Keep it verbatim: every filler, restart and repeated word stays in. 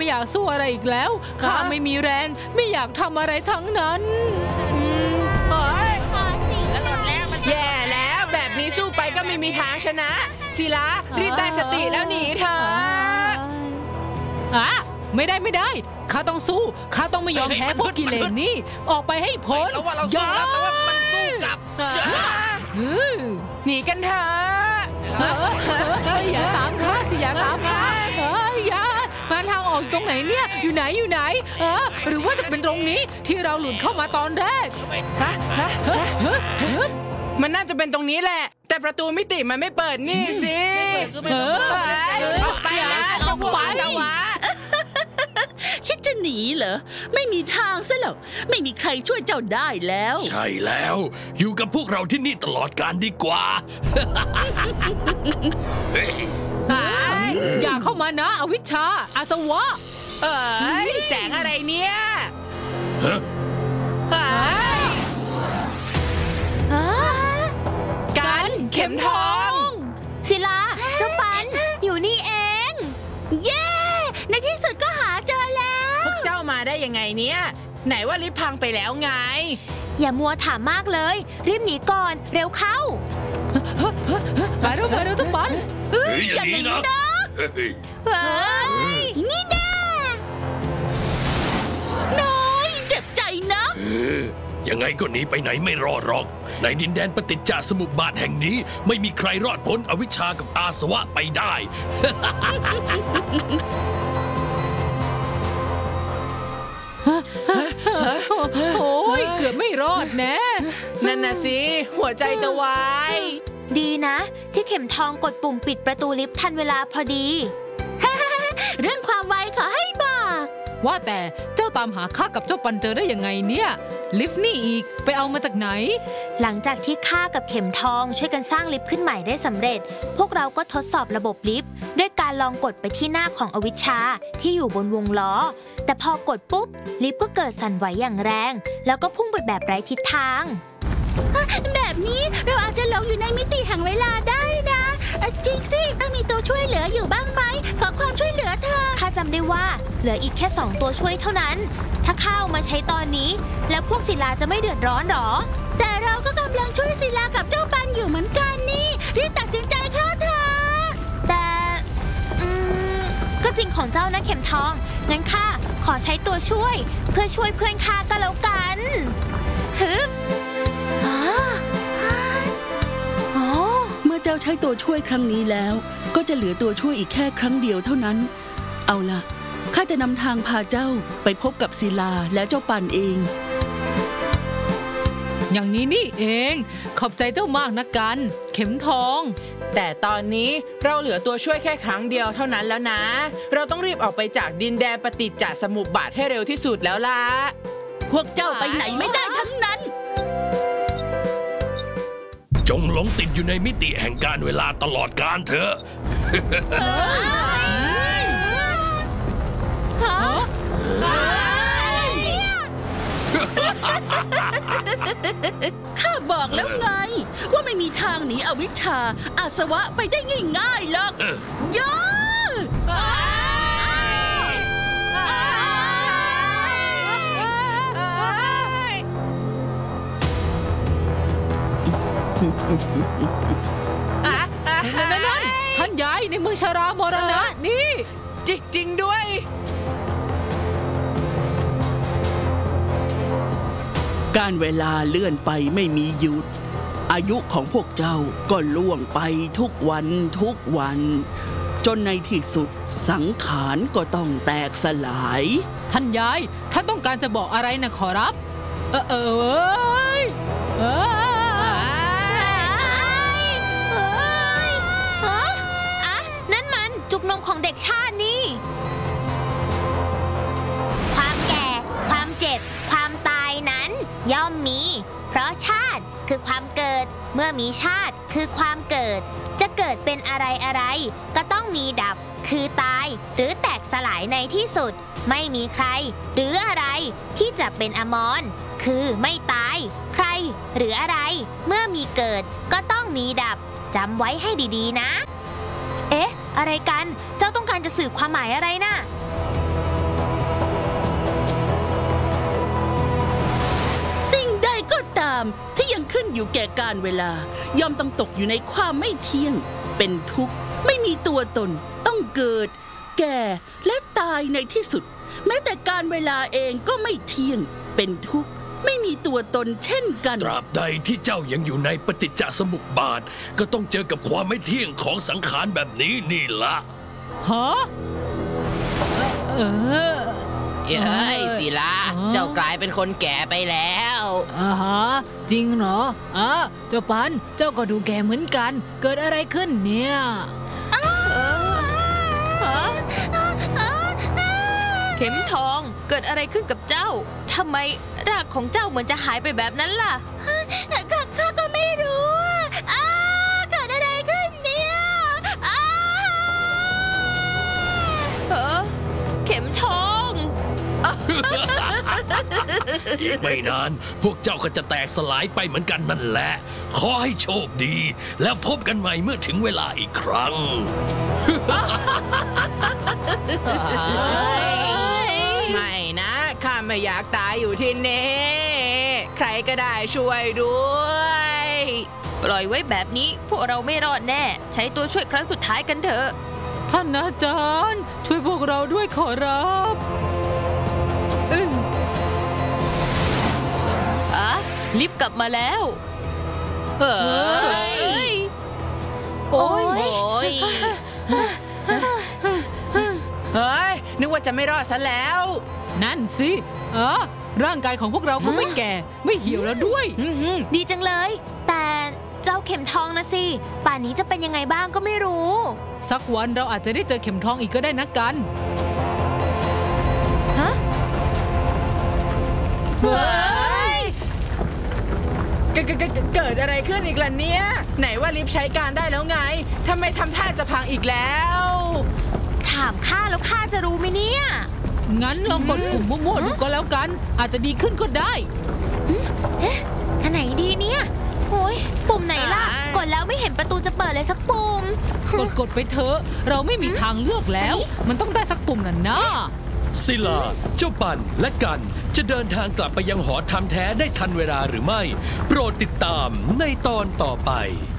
ไม่อยากสู้อะไรอีกแล้วข้าไม่มีแรงไม่อยากทำอะไรทั้งนั้นแย่แล้วแบบนี้สู้ไปก็ไม่มีทางชนะศิลารีบได้สติแล้วหนีเถอะอ่ะไม่ได้ไม่ได้ข้าต้องสู้ข้าต้องไม่ยอมแพ้พวกกิเลสนี่ออกไปให้พ้นอย่าแต่ว่ามันสู้กับหนีกันเถอะอย่าตามข้าสิอย่าตามข้าอย่ามาทางออกตรงไหนเนี่ยอยู่ไหนอยู่ไหนเออหรือว่าจะเป็นตรงนี้ที่เราหลุดเข้ามาตอนแรกฮะฮะมันน่าจะเป็นตรงนี้แหละแต่ประตูมิติมันไม่เปิดนี่สิเออออกไปนะเจ้าขวาเจ้าวะคิดจะหนีเหรอไม่มีทางซะหรอกไม่มีใครช่วยเจ้าได้แล้วใช่แล้วอยู่กับพวกเราที่นี่ตลอดกาลดีกว่าอย่าเข้ามานะอวิชชาอาสวะเอ้ยแสงอะไรเนี่ยกันเข็มทองศิลาเจ้าปันอยู่นี่เองเย้ในที่สุดก็หาเจอแล้วพวกเจ้ามาได้ยังไงเนี่ยไหนว่าลิฟต์พังไปแล้วไงอย่ามัวถามมากเลยรีบหนีก่อนเร็วเข้าไปเร็วไปเร็วทุกปันอย่าหนีนะเฮ้ยนี่แน่น้อยเจ็บใจนะยังไงก็หนีไปไหนไม่รอดหรอกในดินแดนปฏิจจสมุปบาทแห่งนี้ไม่มีใครรอดพ้นอวิชชากับอาสวะไปได้โอ้ยเกือบไม่รอดแน่นั่นน่ะสิหัวใจจะวายดีนะที่เข็มทองกดปุ่มปิดประตูลิฟต์ทันเวลาพอดีเรื่องความไวขอให้บอกว่าแต่เจ้าตามหาข้ากับเจ้าปันเจอได้ยังไงเนี่ยลิฟต์นี่อีกไปเอามาจากไหนหลังจากที่ข้ากับเข็มทองช่วยกันสร้างลิฟต์ขึ้นใหม่ได้สำเร็จพวกเราก็ทดสอบระบบลิฟต์ด้วยการลองกดไปที่หน้าของอวิชชาที่อยู่บนวงล้อแต่พอกดปุ๊บลิฟต์ก็เกิดสั่นไหวอย่างแรงแล้วก็พุ่งไปแบบไร้ทิศทางแบบนี้เราอาจจะหลงอยู่ในมิติแห่งเวลาได้นะจริงสิมีตัวช่วยเหลืออยู่บ้างไหมขอความช่วยเหลือเธอข้าจำได้ว่าเหลืออีกแค่สองตัวช่วยเท่านั้นถ้าข้าเอามาใช้ตอนนี้แล้วพวกศิลาจะไม่เดือดร้อนหรอแต่เราก็กำลังช่วยศิลากับเจ้าปันอยู่เหมือนกันนี่รีบตัดสินใจเข้าเถอะแต่อืมก็จริงของเจ้านะเข็มทองงั้นข้าขอใช้ตัวช่วยเพื่อช่วยเพื่อนข้าก็แล้วกันฮึบเมื่อเจ้าใช้ตัวช่วยครั้งนี้แล้วก็จะเหลือตัวช่วยอีกแค่ครั้งเดียวเท่านั้นเอาล่ะข้าจะนำทางพาเจ้าไปพบกับศิลาและเจ้าปันเองอย่างนี้นี่เองขอบใจเจ้ามากนะกันเข็มทองแต่ตอนนี้เราเหลือตัวช่วยแค่ครั้งเดียวเท่านั้นแล้วนะเราต้องรีบออกไปจากดินแดนปฏิจจสมุปบาทให้เร็วที่สุดแล้วล่ะพวกเจ้าไปไหนไม่ได้ทั้งนั้นจงหลงติดอยู่ในมิติแห่งการเวลาตลอดกาลเถอะข้าบอกแล้วไงว่าไม่มีทางหนีอวิชชาอาสวะไปได้ง่ายๆหรอกย่านั่นนั่นท่านยายในเมืองชารามรณะนี่จริงจริงด้วยการเวลาเลื่อนไปไม่มีหยุดอายุของพวกเจ้าก็ล่วงไปทุกวันทุกวันจนในที่สุดสังขารก็ต้องแตกสลายท่านยายท่านต้องการจะบอกอะไรนะขอรับเออเออเออจุกนมของเด็กชาตินี่ความแก่ความเจ็บความตายนั้นย่อมมีเพราะชาติคือความเกิดเมื่อมีชาติคือความเกิดจะเกิดเป็นอะไรอะไรก็ต้องมีดับคือตายหรือแตกสลายในที่สุดไม่มีใครหรืออะไรที่จะเป็นอมรคือไม่ตายใครหรืออะไรเมื่อมีเกิดก็ต้องมีดับจำไว้ให้ดีๆนะเอ๊ะอะไรกันเจ้าต้องการจะสื่อความหมายอะไรน่ะามที่ยังขึ้นอยู่แก่การเวลา ย่อมต้องตกอยู่ในความไม่เที่ยง เป็นทุกข์ไม่มีตัวตน ต้องเกิด แก่และตายในที่สุด แม้แต่การเวลาเองก็ไม่เที่ยง เป็นทุกข์ไม่มีตัวตนเช่นกันตราบใดที่เจ้ายังอยู่ในปฏิจจสมุปบาท ก็ต้องเจอกับความไม่เที่ยงของสังขารแบบนี้นี่ละฮะเออเอ้ยศิลาอ๋อเจ้ากลายเป็นคนแก่ไปแล้วอ่าฮะจริงเหรออ่ะเจ้าปันเจ้าก็ดูแก่เหมือนกัน เกิดอะไรขึ้นเนี่ยเข็มทองเกิดอะไรขึ้นกับเจ้า ทำไมรากของเจ้าเหมือนจะหายไปแบบนั้นล่ะข้าข้าก็ไม่รู้อะอ้าเกิดอะไรขึ้นเนี่ยอ้าเออเข็มทองอีกไม่นาน พวกเจ้าก็จะแตกสลายไปเหมือนกันนั่นแหละ ขอให้โชคดี แล้วพบกันใหม่เมื่อถึงเวลาอีกครั้งไม่นะข้าไม่อยากตายอยู่ที่นี่ ใครก็ได้ช่วยด้วยปล่อยไว้แบบนี้พวกเราไม่รอดแน่ ใช้ตัวช่วยครั้งสุดท้ายกันเถอะท่านอาจารย์ ช่วยพวกเราด้วยขอรับอืมอ่ะลิฟต์กลับมาแล้วเฮ้เฮ้ยยโอ้ยเฮ้ย นึกว่าจะไม่รอดซะแล้วนั่นสิเออร่างกายของพวกเราก็ไม่แก่ ไม่เหี่ยวแล้วด้วยอื้อหือดีจังเลย แต่เจ้าเข็มทองนะสิ ป่านนี้จะเป็นยังไงบ้างก็ไม่รู้สักวันเราอาจจะได้เจอเข็มทองอีกก็ได้นะกันฮะเฮ้ยเกิดเกิดเกิดเกิดอะไรขึ้นอีกล่ะเนี่ย ไหนว่าลิฟต์ใช้การได้แล้วไง ทำไมทำท่าจะพังอีกแล้วถามข้าแล้วข้าจะรู้ไหมเนี่ยงั้นลองกดปุ่มมั่วๆดูก็แล้วกัน อาจจะดีขึ้นก็ได้อันไหนดีเนี่ยโอ้ยปุ่มไหนล่ะอ่ากดแล้วไม่เห็นประตูจะเปิดเลยสักปุ่มกดกดไปเถอะ เราไม่มีทางเลือกแล้ว มันต้องได้สักปุ่มน่ะนะศิลา เจ้าปันและกันจะเดินทางกลับไปยังหอธรรมแท้ได้ทันเวลาหรือไม่ โปรดติดตามในตอนต่อไป